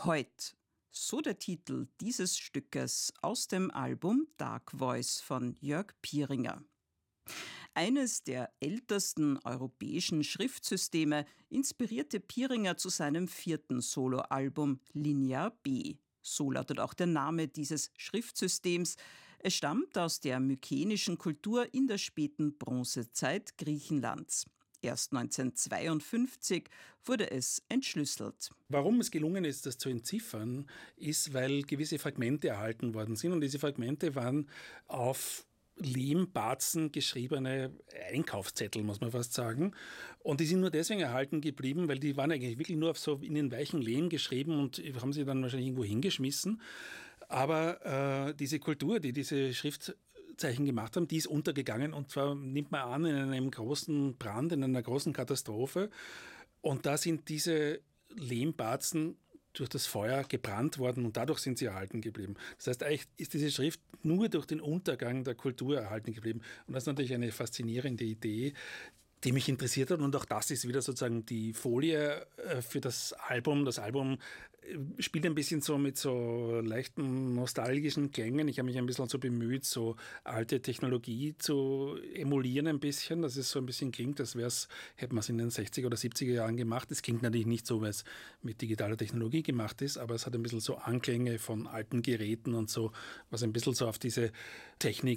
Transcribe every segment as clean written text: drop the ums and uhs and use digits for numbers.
Heut, so der Titel dieses Stückes aus dem Album Dark Voice von Jörg Pieringer. Eines der ältesten europäischen Schriftsysteme inspirierte Pieringer zu seinem 4. Soloalbum Linear B. So lautet auch der Name dieses Schriftsystems. Es stammt aus der mykenischen Kultur in der späten Bronzezeit Griechenlands. Erst 1952 wurde es entschlüsselt. Warum es gelungen ist, das zu entziffern, ist, weil gewisse Fragmente erhalten worden sind. Und diese Fragmente waren auf Lehmbarzen geschriebene Einkaufszettel, muss man fast sagen. Und die sind nur deswegen erhalten geblieben, weil die waren eigentlich wirklich nur auf so in den weichen Lehm geschrieben und haben sie dann wahrscheinlich irgendwo hingeschmissen. Aber diese Kultur, die diese Schriftzeichen gemacht haben, die ist untergegangen, und zwar, nimmt man an, in einem großen Brand, in einer großen Katastrophe. Und da sind diese Lehmbarzen durch das Feuer gebrannt worden und dadurch sind sie erhalten geblieben. Das heißt, eigentlich ist diese Schrift nur durch den Untergang der Kultur erhalten geblieben. Und das ist natürlich eine faszinierende Idee, die mich interessiert hat. Und auch das ist wieder sozusagen die Folie für das Album. Das Album spielt ein bisschen so mit so leichten nostalgischen Klängen. Ich habe mich ein bisschen so bemüht, so alte Technologie zu emulieren ein bisschen, dass es so ein bisschen klingt, als hätte man es in den 60er oder 70er Jahren gemacht. Es klingt natürlich nicht so, weil es mit digitaler Technologie gemacht ist, aber es hat ein bisschen so Anklänge von alten Geräten und so, was ein bisschen so auf diese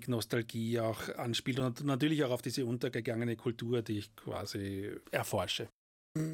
Technik-Nostalgie auch anspielt und natürlich auch auf diese untergegangene Kultur, die ich quasi erforsche.